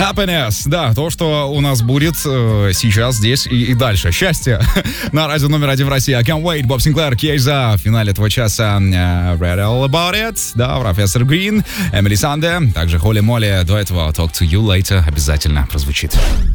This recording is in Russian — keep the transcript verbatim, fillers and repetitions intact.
Happiness, да, то, что у нас будет э, сейчас, здесь и, и дальше. Счастье на радио номер один в России. I can't wait, Боб Синклер, Кейза. В финале этого часа uh, Read All About It, да, Профессор Грин, Эмили Санде, также Холли Молли. До этого Talk to You Later обязательно прозвучит.